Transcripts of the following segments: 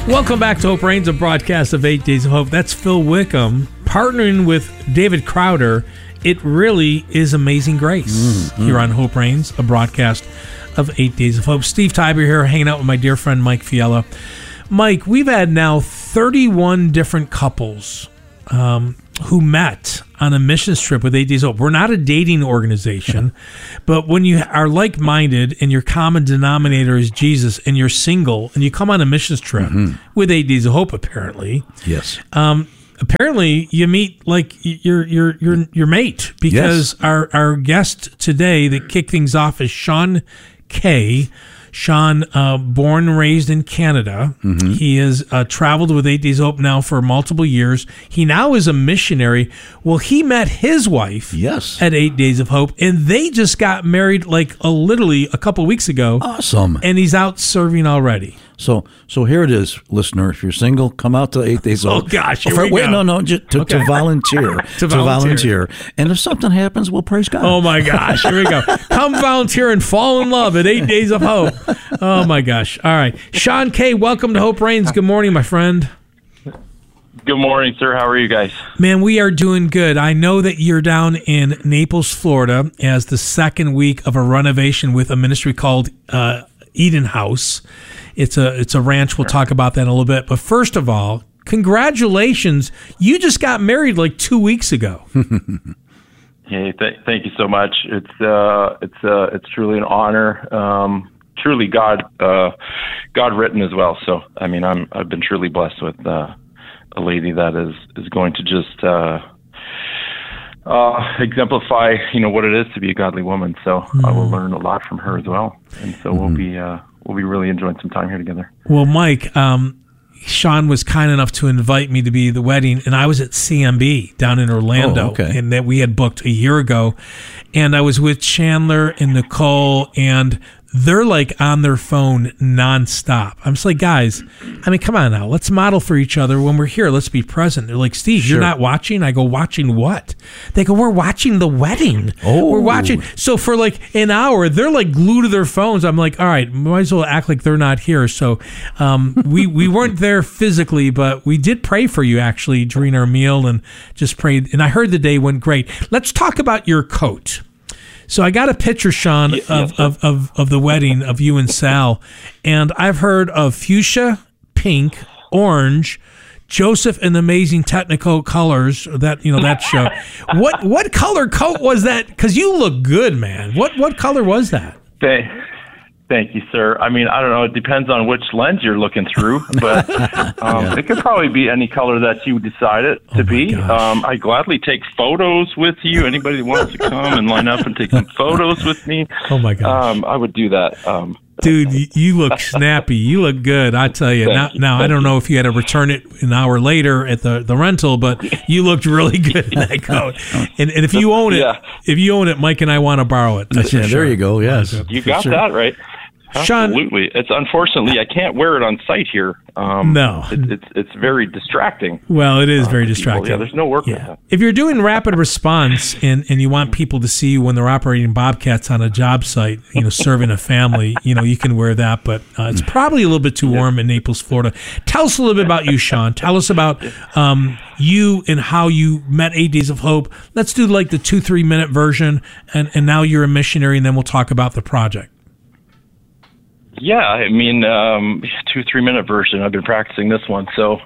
Welcome back to Hope Reigns, a broadcast of 8 Days of Hope. That's Phil Wickham partnering with David Crowder. It really is Amazing Grace here on Hope Reigns, a broadcast of 8 Days of Hope. Steve Tybor here, hanging out with my dear friend Mike Fiella. Mike, we've had now 31 different couples who met on a missions trip with 8 Days of Hope. We're not a dating organization, but when you are like-minded and your common denominator is Jesus and you're single and you come on a missions trip with 8 Days of Hope, apparently. Yes. Apparently, you meet like your mate, because our guest today that kicked things off is Sean Kay. Sean, born and raised in Canada. He has traveled with 8 Days of Hope now for multiple years. He now is a missionary. Well, he met his wife at 8 Days of Hope, and they just got married like literally a couple weeks ago. Awesome. And he's out serving already. So here it is, listener. If you're single, come out to 8 Days of Hope. Oh, gosh. Here we go. To volunteer. to volunteer. And if something happens, we'll praise God. Oh, my gosh. Here we go. Come volunteer and fall in love at 8 Days of Hope. Oh, my gosh. All right. Sean Kay, welcome to Hope Reigns. Good morning, my friend. Good morning, sir. How are you guys? Man, we are doing good. I know that you're down in Naples, Florida, as the second week of a renovation with a ministry called Eden House. It's a ranch. We'll talk about that in a little bit. But first of all, congratulations. You just got married like 2 weeks ago. Hey, thank you so much. It's truly an honor. Truly God written as well. So, I mean, I've been truly blessed with a lady that is going to just exemplify, what it is to be a godly woman. So I will learn a lot from her as well. And so we'll be really enjoying some time here together. Well, Mike, Sean was kind enough to invite me to be at the wedding, and I was at CMB down in Orlando, and that we had booked a year ago. And I was with Chandler and Nicole, and they're like on their phone nonstop. I'm just like, guys, I mean, come on now. Let's model for each other when we're here. Let's be present. They're like, Steve, you're not watching? I go, watching what? They go, we're watching the wedding. We're watching. So for like an hour, they're like glued to their phones. I'm like, all right, might as well act like they're not here. So we weren't there physically, but we did pray for you actually during our meal and just prayed. And I heard the day went great. Let's talk about your coat. So I got a picture, Sean, of the wedding of you and Sal, and I've heard of fuchsia, pink, orange, Joseph and the Amazing Technical Colors. That show. What color coat was that? Because you look good, man. What color was that? Thank you, sir. I mean, I don't know. It depends on which lens you're looking through, but it could probably be any color that you decide it to be. I gladly take photos with you. Anybody that wants to come and line up and take some photos with me. Oh, my gosh. I would do that. Dude, you look snappy. You look good, I tell you. Now I don't know if you had to return it an hour later at the rental, but you looked really good in that coat. And if you own it, Mike and I want to borrow it. There you go. Yes, you got that right. Absolutely. It's unfortunately I can't wear it on site here. No, it's very distracting. Well, it is very distracting. Yeah, there's no work with that. If you're doing rapid response and you want people to see you when they're operating Bobcats on a job site, serving a family, you can wear that. But it's probably a little bit too warm in Naples, Florida. Tell us a little bit about you, Sean. Tell us about you and how you met 8 Days of Hope. Let's do like the 2-3 minute version, and now you're a missionary, and then we'll talk about the project. Yeah, I mean, 2-3 minute version. I've been practicing this one. So,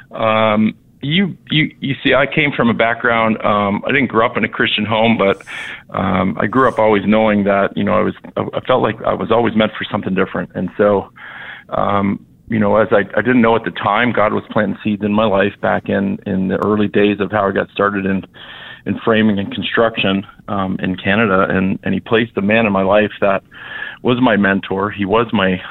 you see, I came from a background. I didn't grow up in a Christian home, but I grew up always knowing that I felt like I was always meant for something different. And so, as I didn't know at the time, God was planting seeds in my life back in the early days of how I got started in framing and construction in Canada, and He placed a man in my life that was my mentor. He was my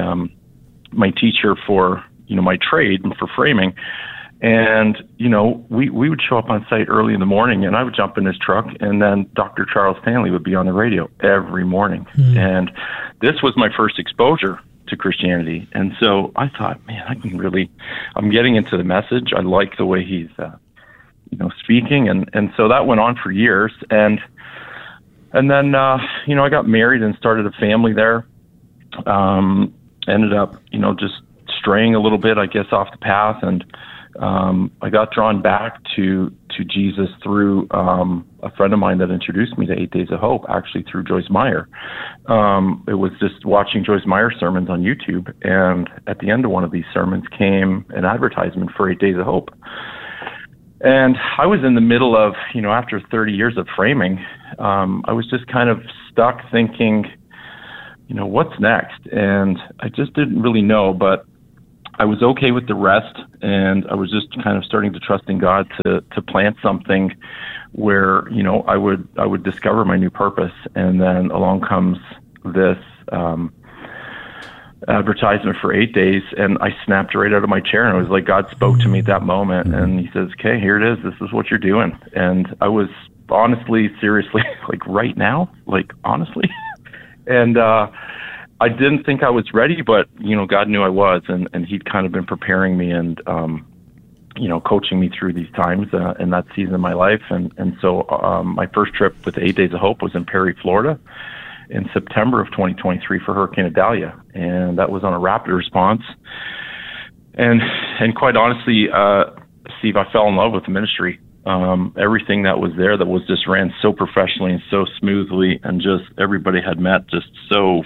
teacher for my trade and for framing. And we would show up on site early in the morning, and I would jump in his truck, and then Dr. Charles Stanley would be on the radio every morning. And this was my first exposure to Christianity. And so I thought, man, I'm getting into the message. I like the way he's speaking, and so that went on for years. And then, I got married and started a family there. Ended up, just straying a little bit, I guess, off the path, and I got drawn back to Jesus through a friend of mine that introduced me to 8 Days of Hope, actually through Joyce Meyer. It was just watching Joyce Meyer sermons on YouTube, and at the end of one of these sermons came an advertisement for 8 Days of Hope. And I was in the middle of, after 30 years of framing, I was just kind of stuck thinking, what's next? And I just didn't really know, but I was okay with the rest, and I was just kind of starting to trust in God to plant something where, I would discover my new purpose. And then along comes this advertisement for 8 days, and I snapped right out of my chair, and it was like God spoke to me at that moment, and he says, okay, here it is. This is what you're doing. And I was honestly, seriously, like right now, like honestly. And I didn't think I was ready, but, God knew I was, and he'd kind of been preparing me and, coaching me through these times in that season of my life. And so my first trip with 8 Days of Hope was in Perry, Florida in September of 2023 for Hurricane Idalia. And that was on a rapid response. And quite honestly, Steve, I fell in love with the ministry. Everything that was there that was just ran so professionally and so smoothly, and just everybody had met just so,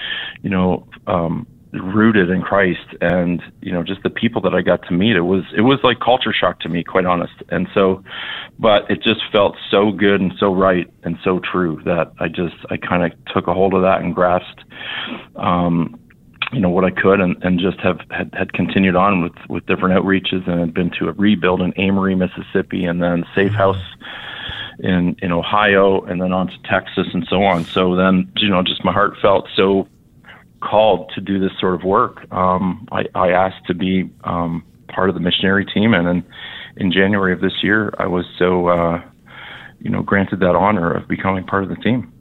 rooted in Christ, and, just the people that I got to meet, it was like culture shock to me, quite honest. And so, but it just felt so good and so right and so true that I kind of took a hold of that and grasped, what I could, and just had continued on with different outreaches, and had been to a rebuild in Amory, Mississippi, and then Safe House in Ohio, and then on to Texas and so on. So then, just my heart felt so called to do this sort of work. I asked to be part of the missionary team, and then in January of this year, I was so, granted that honor of becoming part of the team.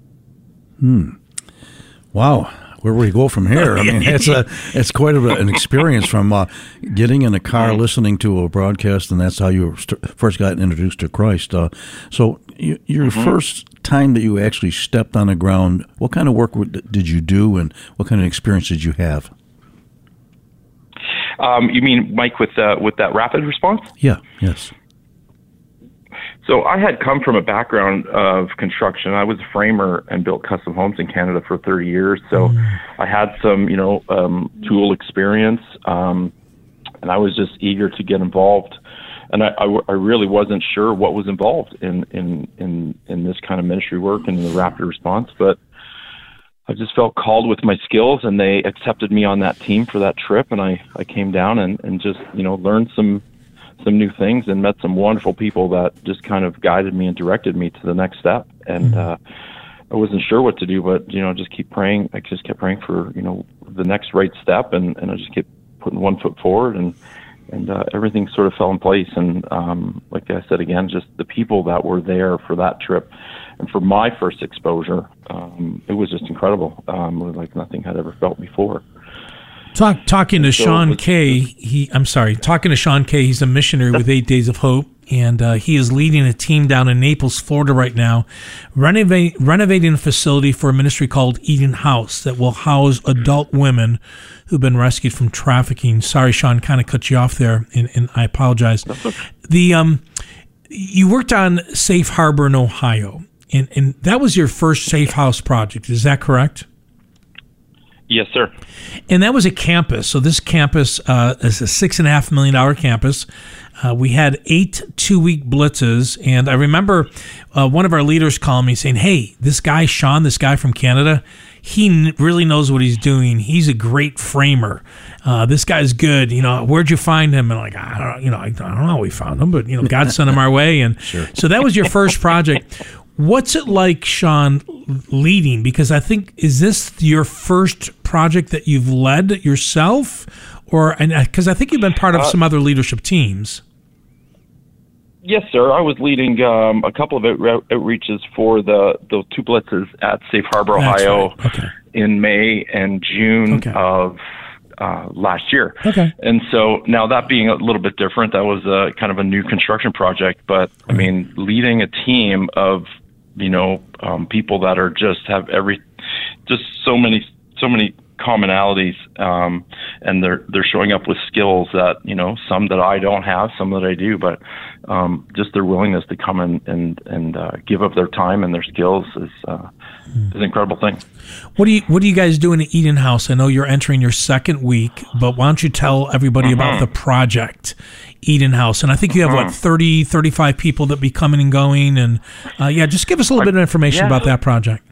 Wow. Where will we go from here? I mean, it's quite an experience from getting in a car, listening to a broadcast, and that's how you first got introduced to Christ. So your first time that you actually stepped on the ground, what kind of work did you do, and what kind of experience did you have? You mean, Mike, with that rapid response? Yeah. Yes. So I had come from a background of construction. I was a framer and built custom homes in Canada for 30 years. So I had some, tool experience, and I was just eager to get involved. And I really wasn't sure what was involved in this kind of ministry work and the rapid response, but I just felt called with my skills, and they accepted me on that team for that trip. And I came down and just, learned some new things and met some wonderful people that just kind of guided me and directed me to the next step. And I wasn't sure what to do, but, just keep praying. I just kept praying for, the next right step. And I just kept putting one foot forward, and everything sort of fell in place. And like I said, again, just the people that were there for that trip and for my first exposure, it was just incredible. It was like nothing I'd ever felt before. Talking to Sean Kay, talking to Sean Kay, he's a missionary with 8 Days of Hope, and he is leading a team down in Naples, Florida right now, renovating a facility for a ministry called Eden House that will house adult women who've been rescued from trafficking. Sorry, Sean, kind of cut you off there, and I apologize. You worked on Safe Harbor in Ohio, and that was your first Safe House project. Is that correct? Yes, sir. And that was a campus. So this campus is a $6.5 million campus. We had 8 2-week blitzes. And I remember one of our leaders calling me saying, hey, this guy, Sean, this guy from Canada, he really knows what he's doing. He's a great framer. This guy's good. Where'd you find him? And I don't know how we found him, but, God sent him our way. And sure. So that was your first project. What's it like, Sean, leading? Because I think, is this your first project that you've led yourself? Because I think you've been part of some other leadership teams. Yes, sir. I was leading a couple of outreaches for the 2 blitzes at Safe Harbor, Ohio, in May and June of last year. Okay. And so now that being a little bit different, that was kind of a new construction project. But I mean, leading a team of people that are just so many commonalities, and they're showing up with skills that, some that I don't have, some that I do, but just their willingness to come and give up their time and their skills is an incredible thing. What do you guys do in the Eden House? I know you're entering your second week, but why don't you tell everybody about the project Eden House? And I think you have 30, 35 people that be coming and going, and just give us a little bit of information about that project.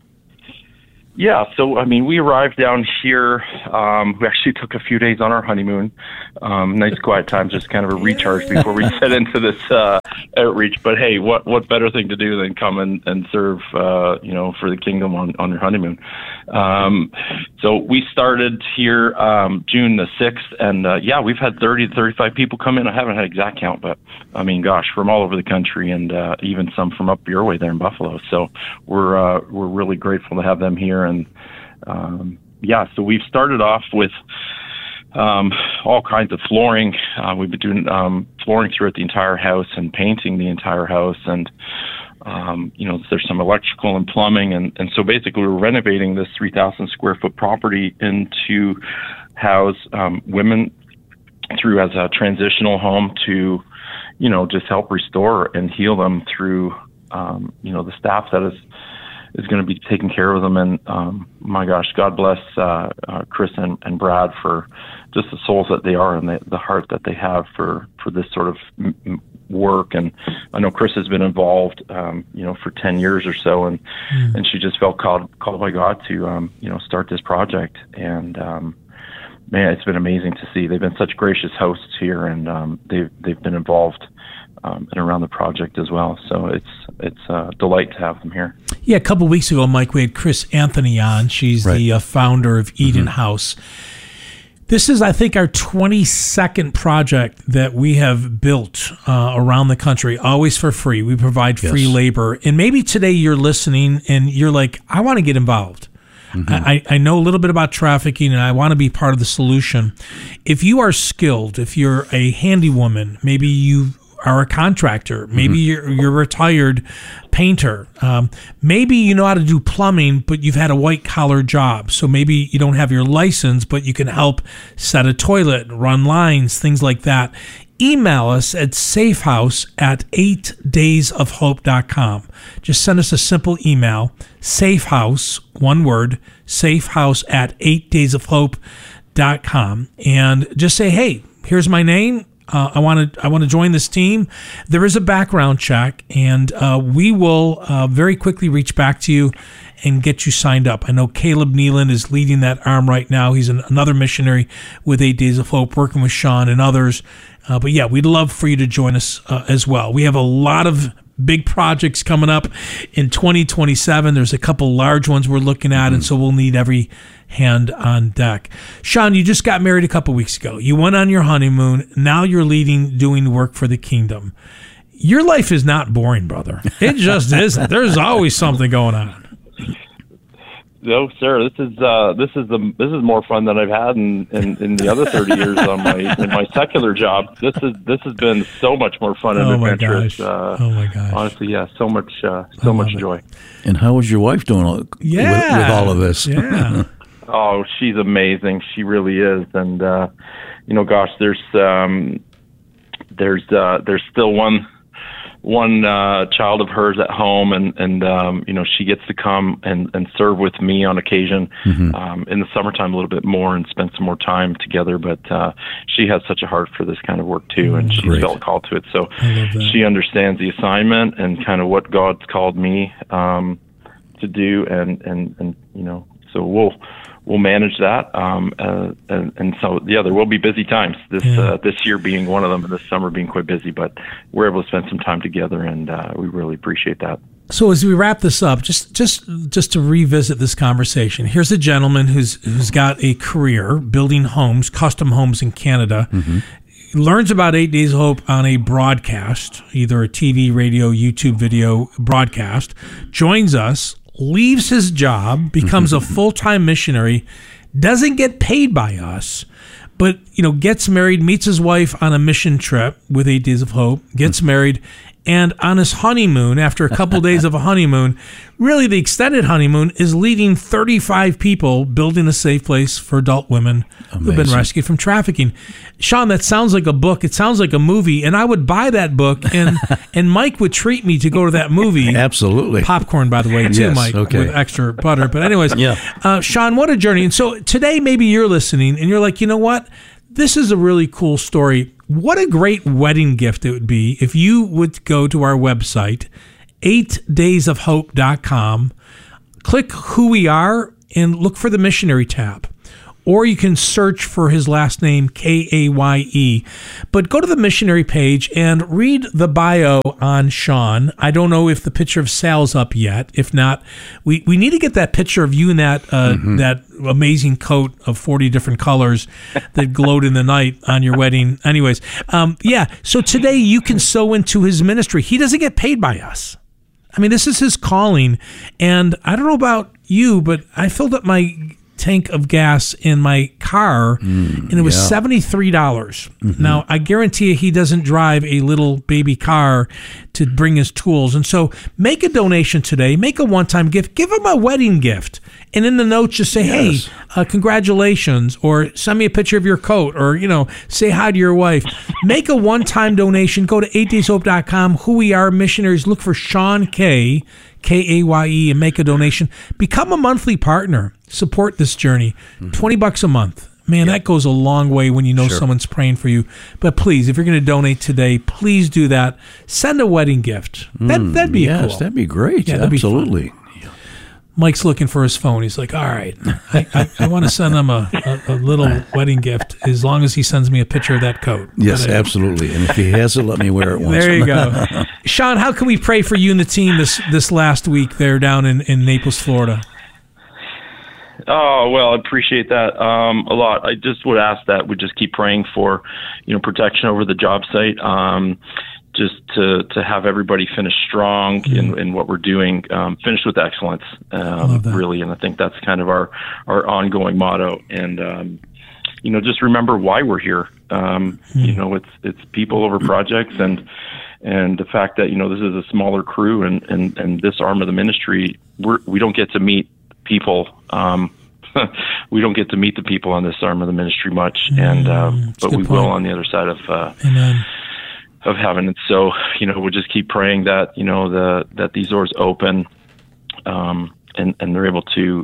Yeah, so we arrived down here. We actually took a few days on our honeymoon. Nice quiet time, just kind of a recharge before we set into this outreach. But hey, what better thing to do than come and serve, for the kingdom on your honeymoon? So we started here June the 6th, and we've had 30 to 35 people come in. I haven't had an exact count, but from all over the country, and even some from up your way there in Buffalo. So we're really grateful to have them here. And so we've started off with all kinds of flooring. We've been doing flooring throughout the entire house and painting the entire house, and there's some electrical and plumbing, and so basically we're renovating this 3,000 square foot property into house women through as a transitional home to just help restore and heal them through the staff that is going to be taking care of them. And my gosh, God bless Chris and Brad for just the souls that they are and the heart that they have for this sort of work. And I know Chris has been involved, for 10 years or so, and she just felt called by God to, start this project. And man, it's been amazing to see. They've been such gracious hosts here, and they've been involved and around the project as well. So it's a delight to have them here. Yeah, a couple of weeks ago, Mike, we had Chris Anthony on. She's the founder of Eden House. This is, I think, our 22nd project that we have built around the country, always for free. We provide free labor. And maybe today you're listening and you're like, I want to get involved. I know a little bit about trafficking, and I want to be part of the solution. If you are skilled, if you're a handy woman, maybe you are a contractor, maybe you're a retired painter, maybe you know how to do plumbing, but you've had a white-collar job, so maybe you don't have your license, but you can help set a toilet, run lines, things like that. Email us at safehouse@8daysofhope.com. Just send us a simple email, safehouse, one word, safehouse@8daysofhope.com, and just say, hey, here's my name. I want to join this team. There is a background check, and we will very quickly reach back to you and get you signed up. I know Caleb Neeland is leading that arm right now. He's another missionary with 8 Days of Hope, working with Sean and others. But yeah, we'd love for you to join us as well. We have a lot of big projects coming up in 2027. There's a couple large ones we're looking at, and so we'll need every hand on deck. Sean, you just got married a couple weeks ago. You went on your honeymoon. Now you're doing work for the kingdom. Your life is not boring, brother. It just isn't. There's always something going on. No, sir. This is more fun than I've had in the other 30 years in my secular job. This has been so much more fun and adventurous. Oh my gosh! Honestly, yeah, so much joy. And how is your wife doing with all of this? Yeah. Oh, she's amazing. She really is. And gosh, there's still one child of hers at home, and she gets to come and serve with me on occasion in the summertime a little bit more and spend some more time together. But she has such a heart for this kind of work too, and she felt called to it. So she understands the assignment and kind of what God's called me to do, and so we'll manage that, and so there will be busy times. This year being one of them, and this summer being quite busy. But we're able to spend some time together, and we really appreciate that. So as we wrap this up, just to revisit this conversation, here's a gentleman who's got a career building homes, custom homes in Canada. He learns about 8 Days of Hope on a broadcast, either a TV, radio, YouTube video broadcast. Joins us. Leaves his job, becomes a full-time missionary, doesn't get paid by us, but gets married, meets his wife on a mission trip with 8 Days of Hope, gets married, And on his honeymoon, after a couple days of a honeymoon, really the extended honeymoon, is leading 35 people building a safe place for adult women who've been rescued from trafficking. Sean, that sounds like a book. It sounds like a movie, and I would buy that book, and Mike would treat me to go to that movie. Absolutely. Popcorn, by the way, too, yes, Mike, okay. with extra butter. But anyways, yeah. Sean, what a journey. And so today maybe you're listening, and you're like, you know what? This is a really cool story. What a great wedding gift it would be if you would go to our website, 8daysofhope.com, click who we are, and look for the missionary tab. Or you can search for his last name, Kaye. But go to the missionary page and read the bio on Sean. I don't know if the picture of Sal's up yet. If not, we need to get that picture of you in that that amazing coat of 40 different colors that glowed in the night on your wedding. Anyways, so today you can sow into his ministry. He doesn't get paid by us. I mean, this is his calling. And I don't know about you, but I filled up my tank of gas in my car, and it was $73. Mm-hmm. Now, I guarantee you he doesn't drive a little baby car to bring his tools. And so make a donation today. Make a one-time gift. Give him a wedding gift. And in the note, just say, hey, congratulations, or send me a picture of your coat, or, say hi to your wife. Make a one-time donation. Go to 8dayshope.com, who we are, missionaries. Look for Sean Kaye, Kaye, and make a donation. Become a monthly partner. Support this journey. $20 a month. Man, that goes a long way when you know someone's praying for you. But please, if you're going to donate today, please do that. Send a wedding gift. That'd be cool. Yes, that'd be great. Yeah, absolutely. Mike's looking for his phone. He's like, all right, I want to send him a little wedding gift as long as he sends me a picture of that coat. Yes, absolutely. And if he has it, let me wear it once. There you go. Sean, how can we pray for you and the team this last week there down in Naples, Florida? Oh, well, I appreciate that a lot. I just would ask that we just keep praying for, protection over the job site. Just to have everybody finish strong in what we're doing, finish with excellence, really. And I think that's kind of our ongoing motto. And, just remember why we're here. It's people over projects, and the fact that, this is a smaller crew and this arm of the ministry, we don't get to meet people. We don't get to meet the people on this arm of the ministry much. But we will on the other side of, Amen. Of heaven. And so, we'll just keep praying that, that these doors open, and they're able to,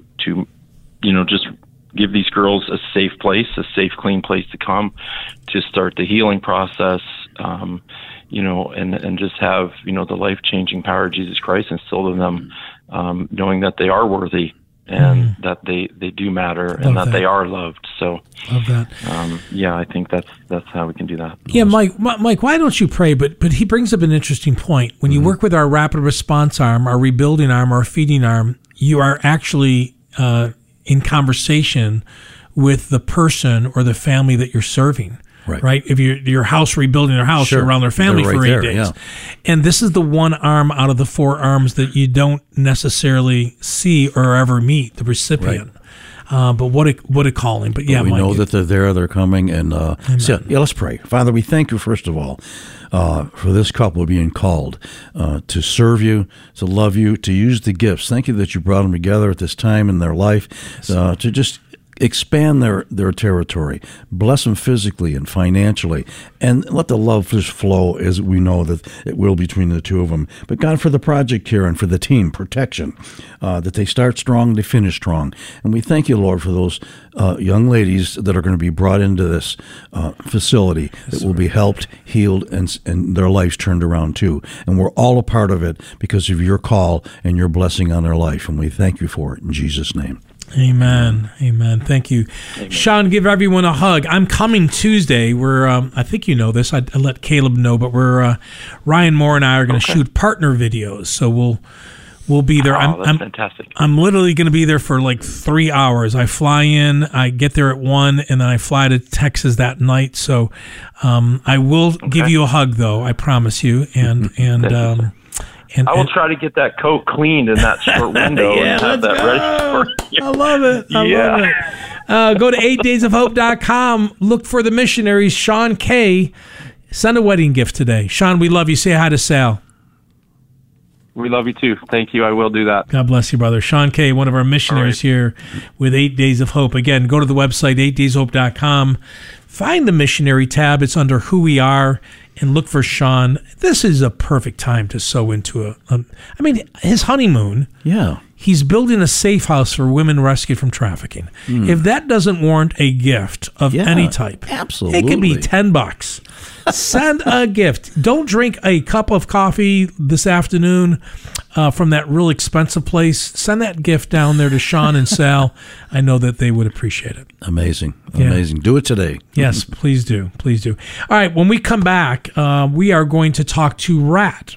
just give these girls a safe place, a safe, clean place to come to start the healing process, and just have, the life-changing power of Jesus Christ instilled in them, knowing that they are worthy and that they do matter and that they are loved. So, love that. I think that's how we can do that. Yeah, Mike, why don't you pray? But he brings up an interesting point. When you work with our rapid response arm, our rebuilding arm, our feeding arm, you are actually in conversation with the person or the family that you're serving. Right. If your house rebuilding their house, you're around their family for 8 days. Yeah. And this is the one arm out of the 4 arms that you don't necessarily see or ever meet, the recipient. Right. But what a calling. But we know that they're there, they're coming. And let's pray. Father, we thank you, first of all, for this couple being called to serve you, to love you, to use the gifts. Thank you that you brought them together at this time in their life to just expand their territory, bless them physically and financially, and let the love just flow as we know that it will between the two of them. But God, for the project here and for the team, protection, that they start strong, they finish strong. And we thank you, Lord, for those young ladies that are going to be brought into this facility that will be helped, healed, and their lives turned around too. And we're all a part of it because of your call and your blessing on their life. And we thank you for it in Jesus' name. Amen. Thank you. Amen. Sean, give everyone a hug. I'm coming Tuesday. We're, I think you know this. I let Caleb know, but we're, Ryan Moore and I are going to shoot partner videos. So we'll be there. That's fantastic. I'm literally going to be there for like 3 hours. I fly in, I get there at 1, and then I fly to Texas that night. So, I will give you a hug though. I promise you. And I will try to get that coat cleaned in that short window and have that ready for you. I love it. I love it. Go to 8daysofhope.com. Look for the missionaries, Sean Kaye. Send a wedding gift today. Sean, we love you. Say hi to Sal. We love you too. Thank you. I will do that. God bless you, brother. Sean Kay, one of our missionaries here with 8 Days of Hope. Again, go to the website, 8dayshope.com. Find the missionary tab. It's under Who We Are, and look for Sean. This is a perfect time to sow into his honeymoon. Yeah. He's building a safe house for women rescued from trafficking. If that doesn't warrant a gift of any type, absolutely, it could be $10. Send a gift. Don't drink a cup of coffee this afternoon from that real expensive place. Send that gift down there to Sean and Sal. I know that they would appreciate it. Amazing. Do it today. Yes, please do. All right, when we come back, we are going to talk to Rat.